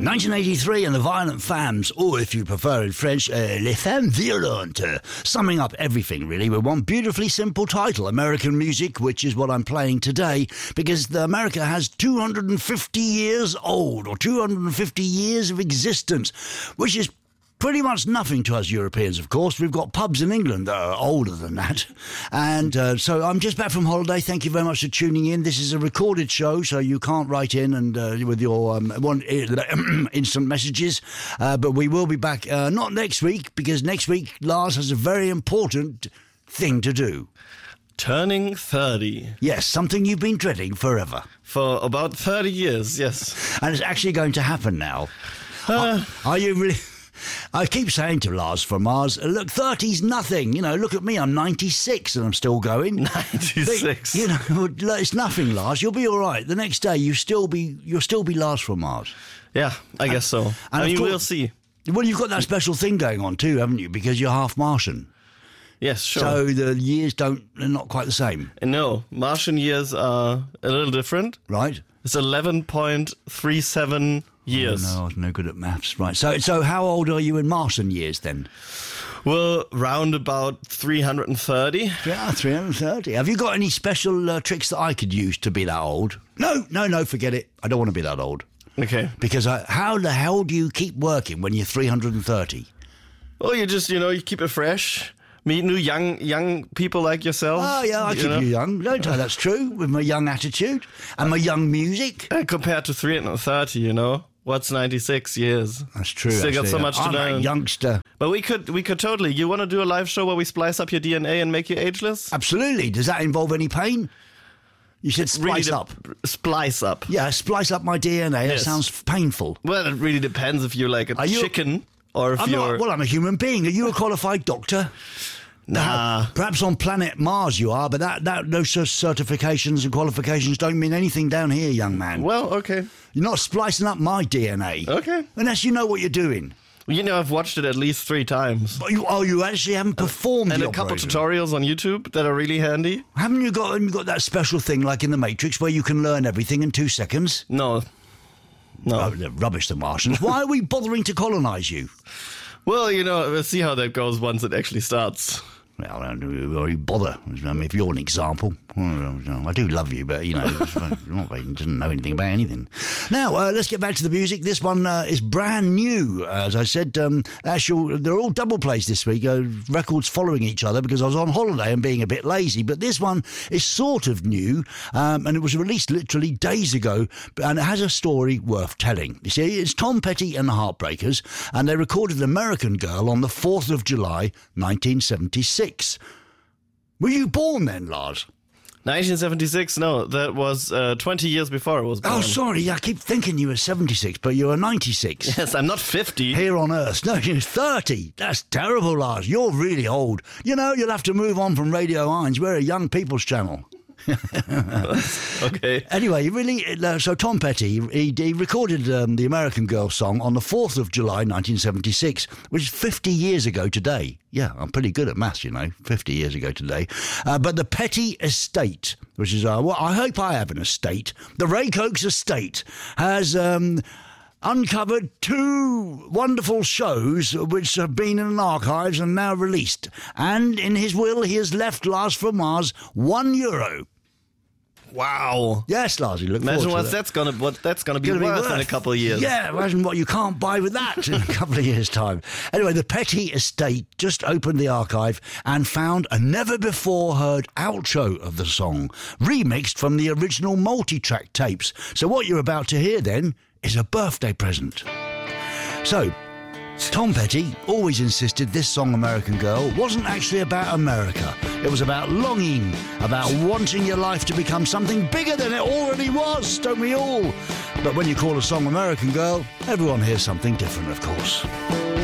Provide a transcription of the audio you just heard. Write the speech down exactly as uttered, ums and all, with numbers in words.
nineteen eighty-three and the Violent Femmes, or if you prefer in French, uh, Les Femmes Violentes, summing up everything really with one beautifully simple title, American Music, which is what I'm playing today, because the America has two hundred fifty years old, or two hundred fifty years of existence, which is pretty much nothing to us Europeans, of course. We've got pubs in England that are older than that. And uh, so I'm just back from holiday. Thank you very much for tuning in. This is a recorded show, so you can't write in and uh, with your um, one instant messages. Uh, but we will be back, uh, not next week, because next week Lars has a very important thing to do. Turning thirty. Yes, something you've been dreading forever. For about thirty years, yes. And it's actually going to happen now. Uh, are, are you really... I keep saying to Lars from Mars, look, thirty's nothing. You know, look at me, I'm ninety-six and I'm still going. ninety-six. But, you know, it's nothing, Lars. You'll be all right. The next day, you still be, you'll still be Lars from Mars. Yeah, I guess so. And I mean, course, we'll see. Well, you've got that special thing going on too, haven't you? Because you're half Martian. Yes, sure. So the years don't, they're not quite the same. No, Martian years are a little different. Right. It's eleven point three seven years. Oh, no, I was no good at maths. Right. So, so how old are you in Martian years then? Well, round about three hundred thirty. Yeah, three hundred thirty. Have you got any special uh, tricks that I could use to be that old? No, no, no, forget it. I don't want to be that old. Okay. Because I, how the hell do you keep working when you're three hundred thirty? Well, you just, you know, you keep it fresh. Meet new young young people like yourself. Oh, yeah, I you keep know? you young. Don't I? That's true. With my young attitude and my young music. And compared to three hundred thirty, you know, what's ninety-six years? That's true. Still got actually. so much to I'm learn. a youngster. But we could we could totally. You want to do a live show where we splice up your D N A and make you ageless? Absolutely. Does that involve any pain? You said splice really up. Splice up. Yeah, splice up my D N A. That Yes. sounds painful. Well, it really depends if you're like a Are you- chicken or if I'm you're... not, well, I'm a human being. Are you a qualified doctor? Nah. Perhaps on planet Mars you are, but that, that those certifications and qualifications don't mean anything down here, young man. Well, okay. You're not splicing up my D N A. Okay. Unless you know what you're doing. You know, I've watched it at least three times. But you, oh, you actually haven't performed And the a couple operation. tutorials on YouTube that are really handy. Haven't you got, haven't you got that special thing like in The Matrix where you can learn everything in two seconds? No. No. Oh, they're rubbish, the Martians. Why are we bothering to colonise you? Well, you know, we'll see how that goes once it actually starts. Well, I don't really bother. I mean, if you're an example, I do love you, but, you know, he doesn't know anything about anything. Now, uh, let's get back to the music. This one uh, is brand new. As I said, um, actual, they're all double plays this week, uh, records following each other because I was on holiday and being a bit lazy. But this one is sort of new, um, and it was released literally days ago, and it has a story worth telling. You see, it's Tom Petty and the Heartbreakers, and they recorded American Girl on the fourth of July, nineteen seventy-six. Were you born then, Lars? nineteen seventy-six? No, that was uh, twenty years before I was born. Oh, sorry, I keep thinking you were seventy-six, but you were ninety-six. Yes, I'm not fifty. Here on Earth. No, you're thirty. That's terrible, Lars. You're really old. You know, you'll have to move on from Radio Hines. We're a young people's channel. Okay. Anyway, he really uh, so Tom Petty he, he recorded um, the American Girl song on the fourth of July nineteen seventy-six, which is fifty years ago today. Yeah, I'm pretty good at maths, you know, fifty years ago today. Uh, but the Petty Estate, which is uh, well, I hope I have an estate. The Ray Cokes Estate has um, uncovered two wonderful shows which have been in archives and now released. And in his will, he has left Lars from Mars one euro. Wow. Yes, Lars, you look Imagine forward what to that. that's gonna what that's gonna be Gonna be worth, worth in a couple of years. Yeah, imagine what you can't buy with that in a couple of years' time. Anyway, the Petty Estate just opened the archive and found a never-before-heard outro of the song, remixed from the original multi-track tapes. So what you're about to hear, then, is a birthday present. So, Tom Petty always insisted this song, American Girl, wasn't actually about America. It was about longing, about wanting your life to become something bigger than it already was, don't we all? But when you call a song American Girl, everyone hears something different, of course.